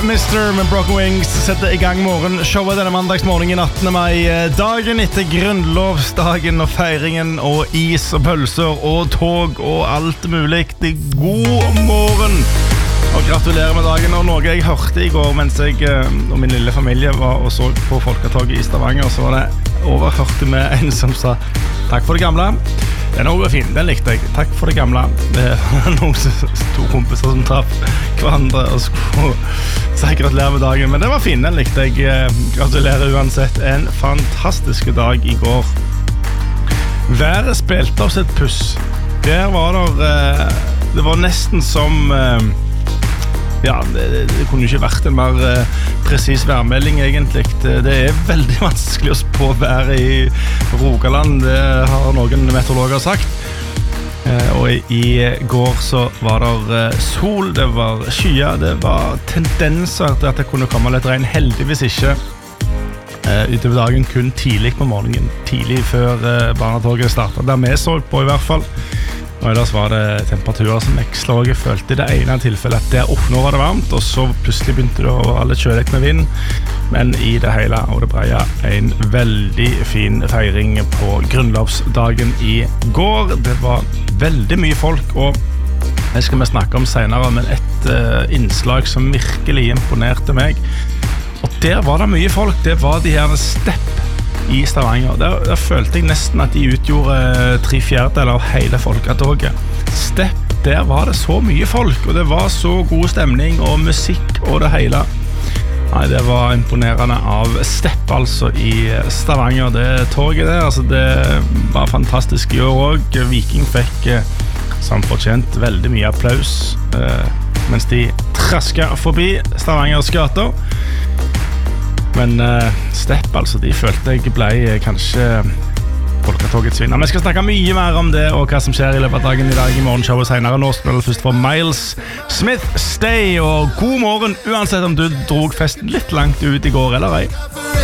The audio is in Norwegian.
Mister med Broken Wings setter I gang morgenshowet denne mandagsmorgen 18. mai. Dagen etter grunnlovsdagen og feiringen og is og pølser og tog og alt mulig. God morgen og gratulerer med dagen. Og noe jeg hørte I går mens jeg og min lille familie var og så på Folketoget I Stavanger, så var det overhørte med en som sa takk for det gamle. Den var fin, den likte jeg. Takk for det gamle. Det var noen to kompiser som traff hverandre og skulle si gratulerer med dagen. Men det var fin, den likte jeg. Gratulerer uansett. En fantastisk dag I går. Været spilte oss et puss. Der var det var nesten som... Ja, det kunne jo ikke vært en mer presis værmelding egentlig. Det veldig vanskelig å spå været I Rogaland, det har noen meteorologer sagt. Og I går så var det sol, det var skyer, det var tendenser til at det kunne komme litt regn. Heldigvis ikke utover dagen, kun tidlig på morgenen, tidlig før barnetoget startet. Der vi så på I hvert fall. Og ellers var det temperaturer som jeg følte I det ene tilfellet at der oppe nå var det varmt, og så plutselig begynte det å være litt kjølig med vind. Men I det hele og det breie en veldig fin feiring på grunnlovsdagen I går. Det var veldig mye folk, og det skal vi snakke om senere, men et innslag som virkelig imponerte meg. Og der var det mye folk, det var de her Stepp I Stavanger. Der følte jeg nesten at de utgjorde 3/4 av hele folketoget. Stepp, der var det så mye folk, og det var så god stemning og musikk og det hele. Nei, det var imponerende av Stepp altså I Stavanger. Det toget der, altså det var fantastisk I år også. Viking fikk som fortjent veldig mye applaus mens de trasket forbi Stavangers gater. Men Stepp, altså, de følte jeg ble kanskje folketogets vinner. Vi skal snakke mye mer om det og hva som skjer I løpet av dagen I dag I morgenshowet senere. Nå spiller det først for Miles Smith, Stay, og god morgen uansett om du drog festen litt langt ut I går eller ei.